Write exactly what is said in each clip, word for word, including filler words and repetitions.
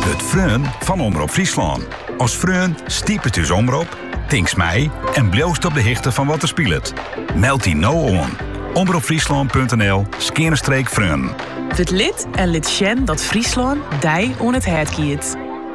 Het Freun van Omroep Friesland. Als Freun stiep het dus Omroep, tinks mij en bloost op de hichte van wat er speelt. Meld die nou on. omroepfriesland.nl skerenstreek Freun. Het lid en lid Sjen dat Friesland dij on het hert kiet.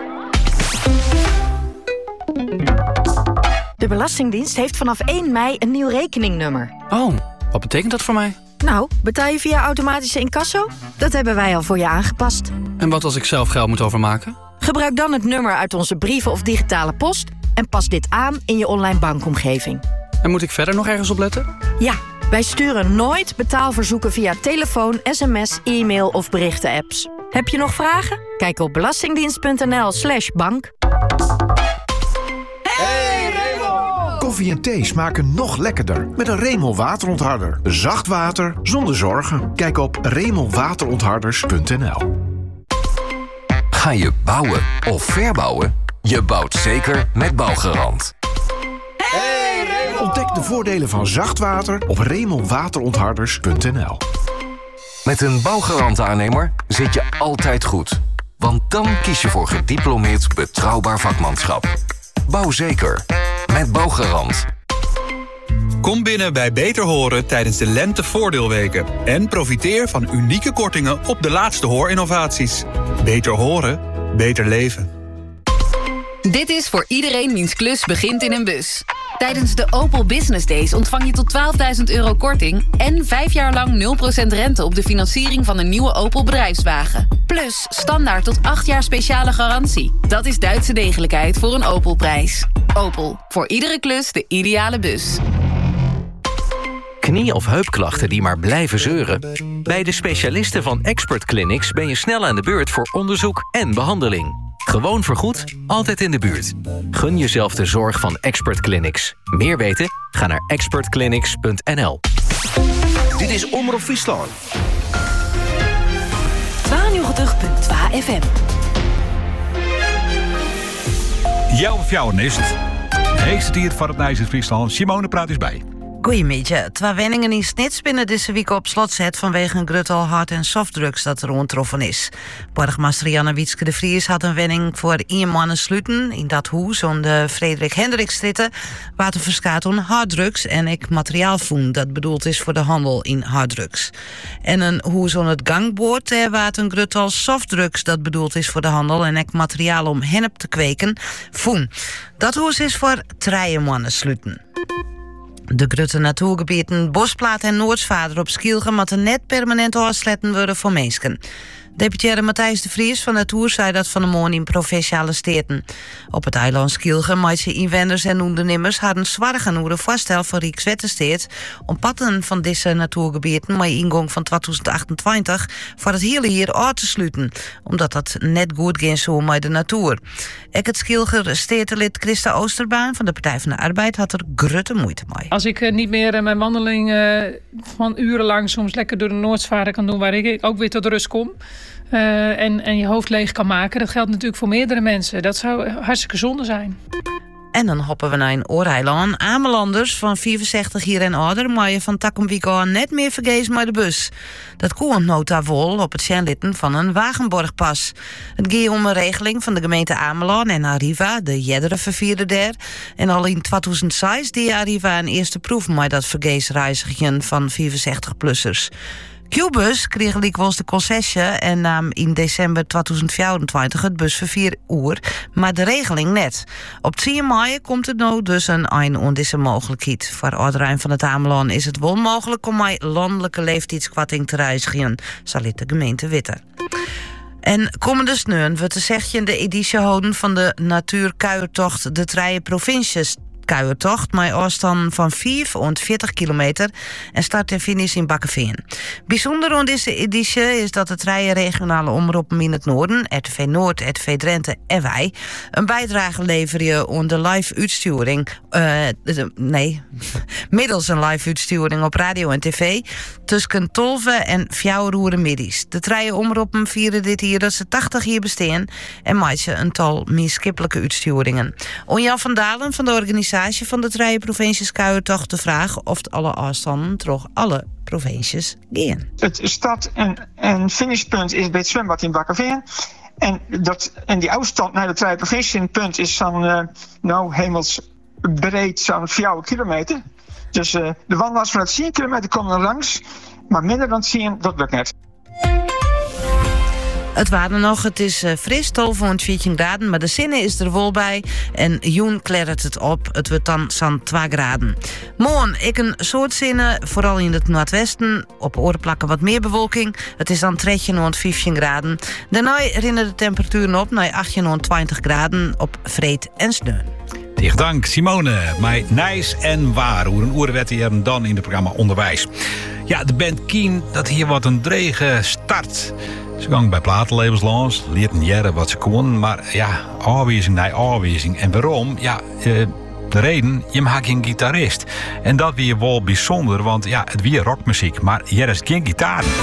De Belastingdienst heeft vanaf één mei een nieuw rekeningnummer. Oh, wat betekent dat voor mij? Nou, betaal je via automatische incasso? Dat hebben wij al voor je aangepast. En wat als ik zelf geld moet overmaken? Gebruik dan het nummer uit onze brieven of digitale post en pas dit aan in je online bankomgeving. En moet ik verder nog ergens op letten? Ja, wij sturen nooit betaalverzoeken via telefoon, sms, e-mail of berichten-apps. Heb je nog vragen? Kijk op belastingdienst.nl slash bank. Hey Remel! Koffie en thee smaken nog lekkerder met een Remel waterontharder. Zacht water zonder zorgen. Kijk op remelwaterontharders punt n l. Ga je bouwen of verbouwen? Je bouwt zeker met Bouwgarant. Hey Remel! Ontdek de voordelen van zacht water op remelwaterontharders punt n l. Met een Bouwgarant-aannemer zit je altijd goed. Want dan kies je voor gediplomeerd betrouwbaar vakmanschap. Bouw zeker met Bouwgarant. Kom binnen bij Beter Horen tijdens de Lentevoordeelweken. En profiteer van unieke kortingen op de laatste hoorinnovaties. Beter horen, beter leven. Dit is voor iedereen wiens klus begint in een bus. Tijdens de Opel Business Days ontvang je tot twaalfduizend euro korting... en vijf jaar lang nul procent rente op de financiering van een nieuwe Opel bedrijfswagen. Plus standaard tot acht jaar speciale garantie. Dat is Duitse degelijkheid voor een Opel-prijs. Opel, voor iedere klus de ideale bus. Knie- of heupklachten die maar blijven zeuren? Bij de specialisten van Expert Clinics ben je snel aan de beurt voor onderzoek en behandeling. Gewoon vergoed, altijd in de buurt. Gun jezelf de zorg van Expert Clinics. Meer weten? Ga naar expert clinics punt n l. Dit is Omroep Friesland. tweeënnegentig komma twee F M. Jouw fjouwernist. Heest hier van het Nijs in Friesland. Simone praat eens bij. Goedemiddag. Twee wenningen in Snits binnen deze week op slot zet vanwege een gruttel hard- en softdrugs dat er rondtroffen is. Burgemeester Janne Wietske de Vries had een wenning voor één mannen sluiten in dat huis aan de Frederik Hendrikstritten, waar te verskaat om harddrugs en ik materiaal voen dat bedoeld is voor de handel in harddrugs. En een huis aan het gangboord eh, waar een gruttel softdrugs dat bedoeld is voor de handel en ik materiaal om hennep te kweken voen. Dat huis is voor drie mannen sluiten. De grote natuurgebieden Bosplaat en Noordsvader op Skielge moeten net permanent afsletten worden voor mensen. Deputaire Matthijs de Vries van Natuur zei dat van de morgen in provinciale steden. Op het eiland Skielge maakt ze inwoners en ondernemers hadden zwargen hoe de voorstel van Rijkswettensteed om paden van deze natuurgebieden met ingang van tweeduizend achtentwintig voor het hele jaar uit te sluiten, omdat dat net goed ging zo met de natuur. Ik het Skielger stedenlid Christa Oosterbaan van de Partij van de Arbeid had er grote moeite mee. Als ik uh, niet meer uh, mijn wandeling uh, van urenlang soms lekker door de Noordsvader kan doen, waar ik ook weer tot rust kom. Uh, en, en je hoofd leeg kan maken. Dat geldt natuurlijk voor meerdere mensen. Dat zou hartstikke zonde zijn. En dan hoppen we naar een Ooreiland. Amelanders van vierenzestig hier en ouder, maar je van Takkenwiek aan net meer vergees maar de bus. Dat komt nota vol op het Sjenlitten van een Wagenborgpas. Het gaat om een regeling van de gemeente Ameland en Arriva, de jeddere vervierde der. En al in tweeduizend zes die Arriva een eerste proef met dat vergeesreizigen van vierenzestig-plussers. Q-bus kreeg likwijls de concessie en nam in december tweeduizend vierentwintig het busvervier uur, maar de regeling net. Op tien mei komt er nou dus een eind aan deze mogelijkheid. Voor Ouderijn van het Ameland is het wel mogelijk om met landelijke leeftijdskwatting te reizigen, zal het de gemeente weten. En komende sneun wordt de zegje de editie houden van de natuurkuiertocht de Trije Provincies kuiertocht met afstand van vierhonderdveertig kilometer en start en finish in Bakkeveen. Bijzonder aan deze editie is dat de drie regionale omroepen in het noorden, R T V Noord, R T V Drenthe en wij, een bijdrage leveren aan de live uitsturing, uh, nee, middels een live uitsturing op radio en tv tussen twaalf en vier uur middags. De drie omroepen vieren dit hier dat ze tachtig jaar bestaan en maken een tal minskippelijke uitsturingen. Onja van Dalen van de organisatie van de drie provincies kuiertocht de vraag of alle afstanden toch alle provincies gaan. Het start- en, en finishpunt is bij het zwembad in Bakkeveen. En, dat, en die afstand naar de twee provinciepunt is zo'n uh, nou, hemelsbreed zo'n vier kilometer. Dus uh, de wandelaars van het tien kilometer komen er langs, maar minder dan tien, dat lukt net. Het waren nog, het is uh, fris, tol voor een veertien graden, maar de zinnen is er wel bij. En Joen klert het op, het wordt dan zo'n twee graden. Morgen, ik een soort zinnen, vooral in het noordwesten. Op orenplakken wat meer bewolking. Het is dan tredje rond vijftien graden. Daarna rinnen de temperaturen op naar achttien rond twintig graden op Vreed en Sneun. Tegen dank Simone, mij Nijs en Waar. Hoe een oerwet hier dan in het programma Onderwijs. Ja, de band Kien, dat hier wat een drege start. Ze gang bij platenlabels langs, leerden jaren wat ze kon, maar ja, afwijzing na afwijzing. En waarom? Ja, uh, de reden, je maakt geen gitarist. En dat weer wel bijzonder, want ja, het weer rockmuziek, maar hier is geen gitaar.